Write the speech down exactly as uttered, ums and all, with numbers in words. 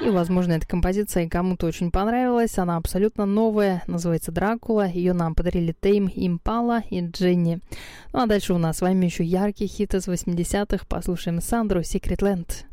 И, возможно, эта композиция кому-то очень понравилась. Она абсолютно новая, называется «Дракула». Ее нам подарили Тейм Импала и Дженни. Ну а дальше у нас с вами еще яркий хит из восьмидесятых. Послушаем Сандру «Секретленд».